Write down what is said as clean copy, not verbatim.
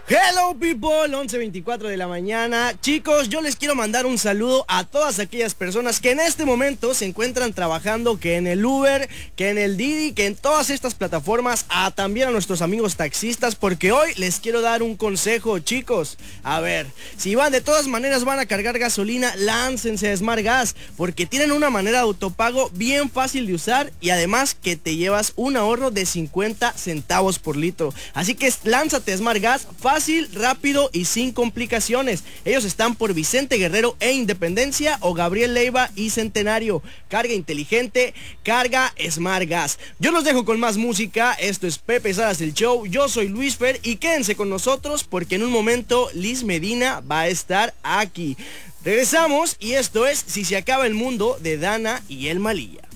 Hello people, 11:24 de la mañana. Chicos, yo les quiero mandar un saludo a todas aquellas personas que en este momento se encuentran trabajando, que en el Uber, que en el Didi, que en todas estas plataformas, también a nuestros amigos taxistas, porque hoy les quiero dar un consejo, chicos. A ver, si de todas maneras van a cargar gasolina, láncense a Smart Gas, porque tienen una manera de autopago bien fácil de usar y además que te llevas un ahorro de 50 centavos por litro. Así que lánzate a Smart Gas, fácil, rápido y sin complicaciones. Ellos están por Vicente Guerrero e Independencia o Gabriel Leiva y Centenario. Carga inteligente, carga Smart Gas. Yo los dejo con más música. Esto es Pepe Salas el Show. Yo soy Luis Fer y quédense con nosotros porque en un momento Liz Medina va a estar aquí. Regresamos y esto es Si se acaba el mundo de Dana y El Malilla.